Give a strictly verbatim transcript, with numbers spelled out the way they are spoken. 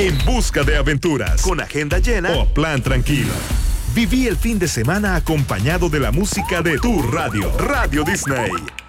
en busca de aventuras, con agenda llena o plan tranquilo. Viví el fin de semana acompañado de la música de tu radio, Radio Disney.